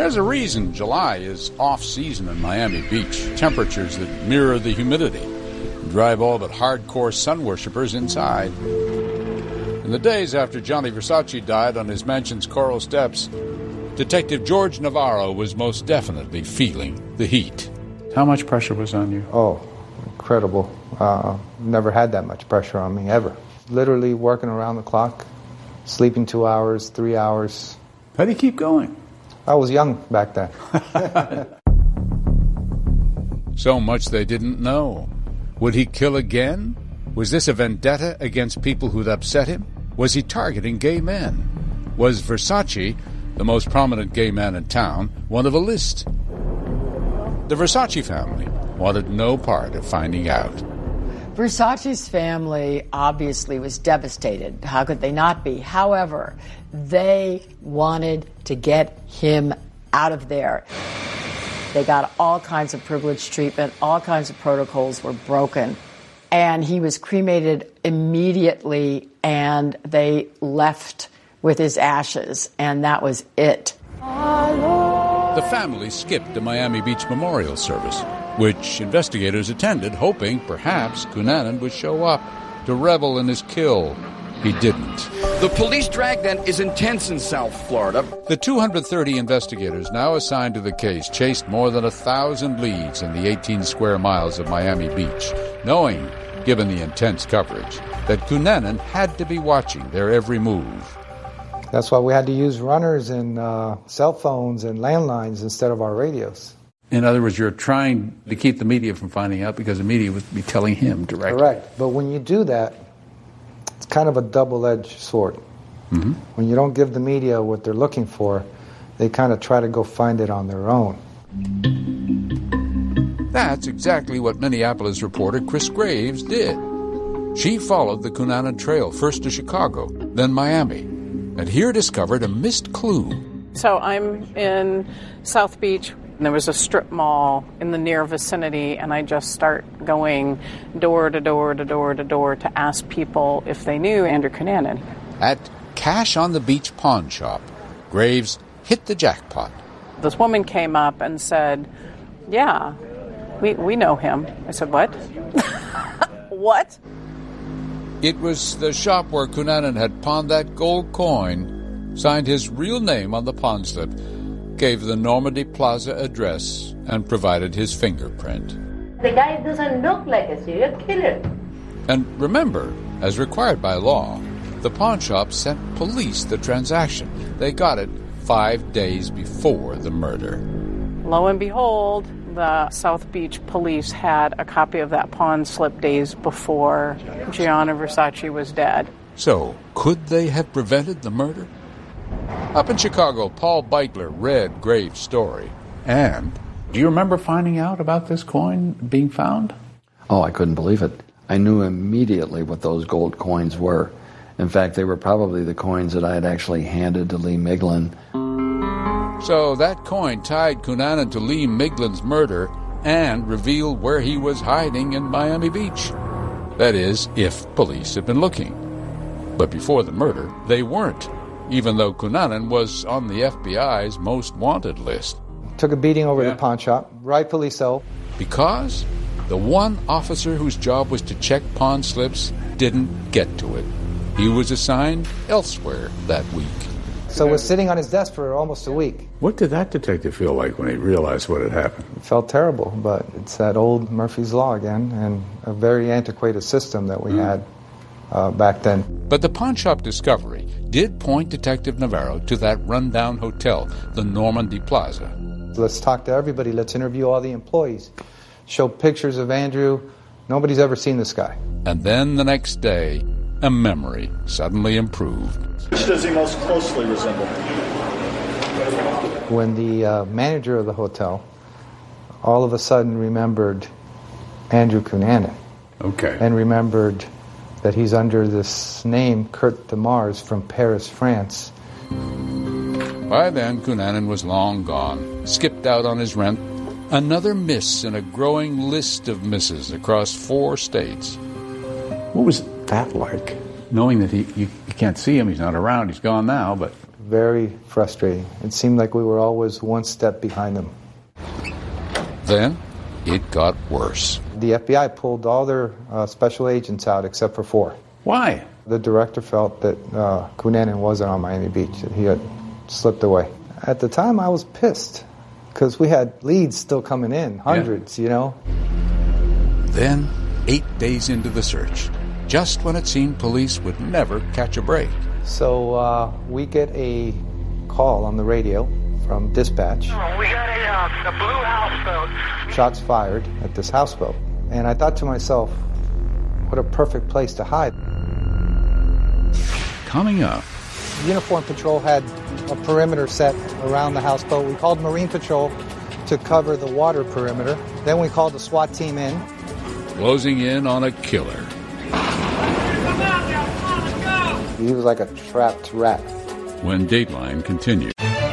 There's a reason July is off-season in Miami Beach. Temperatures that mirror the humidity drive all but hardcore sun worshippers inside. In the days after Johnny Versace died on his mansion's coral steps, Detective George Navarro was most definitely feeling the heat. How much pressure was on you? Oh, incredible. Never had that much pressure on me, ever. Literally working around the clock, sleeping 2 hours, 3 hours. How do you keep going? I was young back then. So much they didn't know. Would he kill again? Was this a vendetta against people who'd upset him? Was he targeting gay men? Was Versace, the most prominent gay man in town, one of a list? The Versace family wanted no part of finding out. Versace's family obviously was devastated. How could they not be? However, they wanted to get him out of there. They got all kinds of privileged treatment, all kinds of protocols were broken. And he was cremated immediately, and they left with his ashes, and that was it. The family skipped the Miami Beach memorial service, which investigators attended, hoping perhaps Cunanan would show up to revel in his kill. He didn't. The police dragnet is intense in South Florida. The 230 investigators now assigned to the case chased more than 1,000 leads in the 18 square miles of Miami Beach, knowing, given the intense coverage, that Cunanan had to be watching their every move. That's why we had to use runners and cell phones and landlines instead of our radios. In other words, you're trying to keep the media from finding out because the media would be telling him directly. Correct. But when you do that, it's kind of a double-edged sword. Mm-hmm. When you don't give the media what they're looking for, they kind of try to go find it on their own. That's exactly what Minneapolis reporter Chris Graves did. She followed the Cunanan Trail, first to Chicago, then Miami, and here discovered a missed clue. So I'm in South Beach. There was a strip mall in the near vicinity, and I just start going door to door to door to door to ask people if they knew Andrew Cunanan. At Cash on the Beach Pawn Shop, Graves hit the jackpot. This woman came up and said, yeah, we know him. I said, what? What? It was the shop where Cunanan had pawned that gold coin, signed his real name on the pawn slip, gave the Normandy Plaza address, and provided his fingerprint. The guy doesn't look like a serial killer. And remember, as required by law, the pawn shop sent police the transaction. They got it 5 days before the murder. Lo and behold, the South Beach police had a copy of that pawn slip days before Gianni Versace was dead. So, could they have prevented the murder? Up in Chicago, Paul Beitler read Graves' story. And do you remember finding out about this coin being found? Oh, I couldn't believe it. I knew immediately what those gold coins were. In fact, they were probably the coins that I had actually handed to Lee Miglin. So that coin tied Cunanan to Lee Miglin's murder and revealed where he was hiding in Miami Beach. That is, if police had been looking. But before the murder, they weren't, even though Cunanan was on the FBI's most wanted list. Took a beating over the pawn shop, rightfully so. Because the one officer whose job was to check pawn slips didn't get to it. He was assigned elsewhere that week. So was sitting on his desk for almost a week. What did that detective feel like when he realized what had happened? It felt terrible, but it's that old Murphy's Law again, and a very antiquated system that we had back then. But the pawn shop discovery did point Detective Navarro to that rundown hotel, the Normandy Plaza. Let's talk to everybody. Let's interview all the employees. Show pictures of Andrew. Nobody's ever seen this guy. And then the next day, a memory suddenly improved. Which does he most closely resemble? When the manager of the hotel all of a sudden remembered Andrew Cunanan. Okay. And remembered that he's under this name, Kurt Demars, from Paris, France. By then, Cunanan was long gone, skipped out on his rent. Another miss in a growing list of misses across 4 states. What was that like? Knowing that you can't see him, he's not around, he's gone now, but... very frustrating. It seemed like we were always one step behind them. Then it got worse. The FBI pulled all their special agents out except for 4. Why? The director felt that Cunanan wasn't on Miami Beach, that he had slipped away. At the time, I was pissed because we had leads still coming in, hundreds, you know. Then, 8 days into the search, just when it seemed police would never catch a break. So we get a call on the radio from dispatch. We got a blue houseboat. Shots fired at this houseboat. And I thought to myself, what a perfect place to hide. Coming up, Uniform Patrol had a perimeter set around the houseboat. We called Marine Patrol to cover the water perimeter. Then we called the SWAT team in. closing in on a killer. He was like a trapped rat. When Dateline continued.